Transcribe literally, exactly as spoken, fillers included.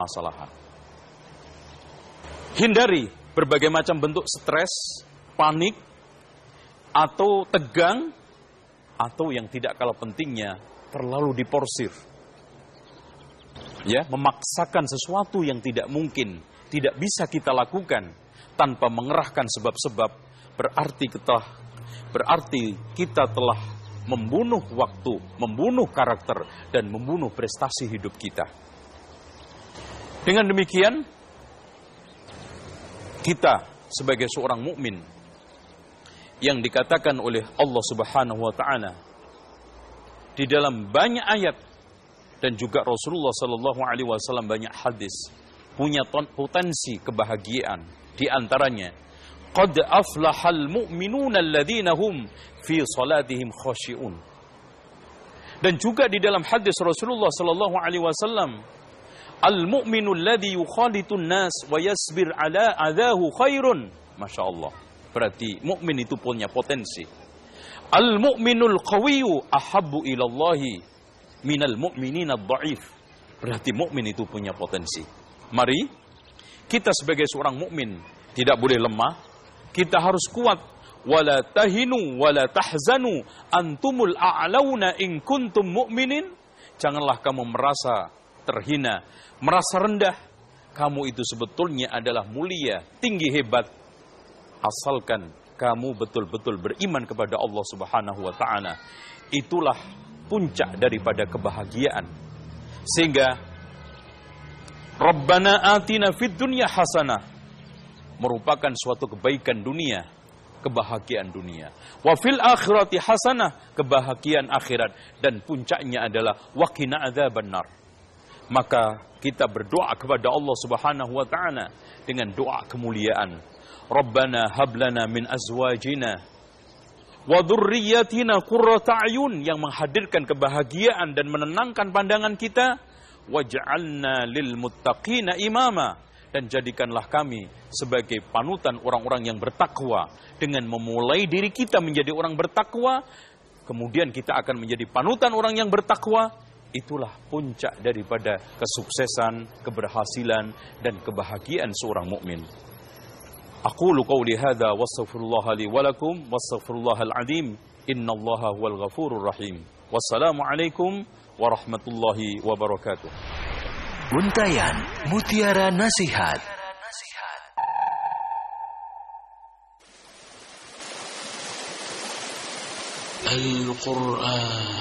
permasalahan. Hindari berbagai macam bentuk stres, panik, atau tegang, atau yang tidak kalah pentingnya, terlalu diporsir. Ya, memaksakan sesuatu yang tidak mungkin, tidak bisa kita lakukan tanpa mengerahkan sebab-sebab, berarti kita berarti kita telah membunuh waktu, membunuh karakter, dan membunuh prestasi hidup kita. Dengan demikian, kita sebagai seorang mukmin yang dikatakan oleh Allah Subhanahu wa taala di dalam banyak ayat dan juga Rasulullah sallallahu alaihi wasallam banyak hadis, punya potensi kebahagiaan. Di antaranya, qad aflahal mu'minuna alladzina hum fi salatihim khashi'un. Dan juga di dalam hadis Rasulullah sallallahu alaihi wasallam, al-mu'minu alladzi yukhalitun nas wa yasbir ala adahu khairun. Masya Allah. Berarti mukmin itu punya potensi. Al-mu'minul qawiyyu ahabbu ilallahi minal mu'minina ad-dha'if. Berarti mukmin itu punya potensi. Mari kita sebagai seorang mukmin tidak boleh lemah. Kita harus kuat. Wala tahinu wala tahzanu antumul a'launa in kuntum mu'minin. Janganlah kamu merasa terhina, merasa rendah. Kamu itu sebetulnya adalah mulia, tinggi, hebat, asalkan kamu betul-betul beriman kepada Allah Subhanahu wa taala. Itulah puncak daripada kebahagiaan. Sehingga Rabbana atina fid dunya hasanah merupakan suatu kebaikan dunia, kebahagiaan dunia. Wa fil akhirati hasanah, kebahagiaan akhirat, dan puncaknya adalah waqina adzabannar. Maka kita berdoa kepada Allah Subhanahu wa taala dengan doa kemuliaan. Rabbana hablana min azwajina wa dzurriyyatina qurrata a'yun, yang menghadirkan kebahagiaan dan menenangkan pandangan kita. Waj'alna lil muttaqina imama, dan jadikanlah kami sebagai panutan orang-orang yang bertakwa. Dengan memulai diri kita menjadi orang bertakwa, kemudian kita akan menjadi panutan orang yang bertakwa. Itulah puncak daripada kesuksesan, keberhasilan, dan kebahagiaan seorang mukmin. Aqulu qawli hadza wastaghfirullaha li wa lakum wastaghfirullahal azim innallaha huwal ghafurur rahim. Wassalamu alaikum warahmatullahi wabarakatuh. Untayan Mutiara Nasihat. Al-Quran